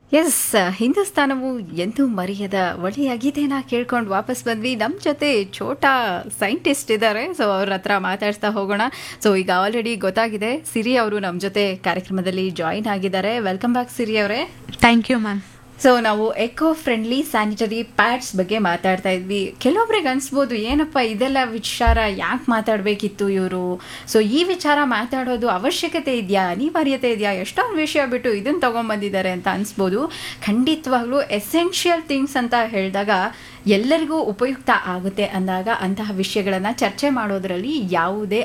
S, ಹಿಂದೂಸ್ತಾನವು ಎಂದೂ ಮರೆಯದ ಒಳ್ಳೆಯ ಗೀತೆನ ಕೇಳ್ಕೊಂಡು ವಾಪಸ್ ಬಂದ್ವಿ. ನಮ್ಮ ಜೊತೆ ಛೋಟಾ ಸೈಂಟಿಸ್ಟ್ ಇದ್ದಾರೆ, ಸೊ ಅವ್ರ ಹತ್ರ ಮಾತಾಡ್ತಾ ಹೋಗೋಣ. ಸೊ ಈಗ ಆಲ್ರೆಡಿ ಗೊತ್ತಾಗಿದೆ, ಸಿರಿ ಅವರು ನಮ್ಮ ಜೊತೆ ಕಾರ್ಯಕ್ರಮದಲ್ಲಿ ಜಾಯಿನ್ ಆಗಿದ್ದಾರೆ. ವೆಲ್ಕಮ್ ಬ್ಯಾಕ್ ಸಿರಿ ಅವರೇ. Thank you ma'am. ಸೊ ನಾವು ಎಕೋ ಫ್ರೆಂಡ್ಲಿ ಸ್ಯಾನಿಟರಿ ಪ್ಯಾಡ್ಸ್ ಬಗ್ಗೆ ಮಾತಾಡ್ತಾ ಇದ್ವಿ. ಕೆಲವೊಬ್ರಿಗೆ ಅನ್ಸ್ಬೋದು, ಏನಪ್ಪ ಇದೆಲ್ಲ ವಿಚಾರ ಯಾಕೆ ಮಾತಾಡಬೇಕಿತ್ತು ಇವರು, ಸೊ ಈ ವಿಚಾರ ಮಾತಾಡೋದು ಅವಶ್ಯಕತೆ ಇದೆಯಾ, ಅನಿವಾರ್ಯತೆ ಇದೆಯಾ, ಎಷ್ಟೊಂದು ವಿಷಯ ಬಿಟ್ಟು ಇದನ್ನು ತೊಗೊಂಬಂದಿದ್ದಾರೆ ಅಂತ ಅನ್ಸ್ಬೋದು. ಖಂಡಿತವಾಗ್ಲೂ ಎಸೆನ್ಷಿಯಲ್ ಥಿಂಗ್ಸ್ ಅಂತ ಹೇಳಿದಾಗ ಎಲ್ಲರಿಗೂ ಉಪಯುಕ್ತ ಆಗುತ್ತೆ ಅಂದಾಗ ಅಂತಹ ವಿಷಯಗಳನ್ನು ಚರ್ಚೆ ಮಾಡೋದ್ರಲ್ಲಿ ಯಾವುದೇ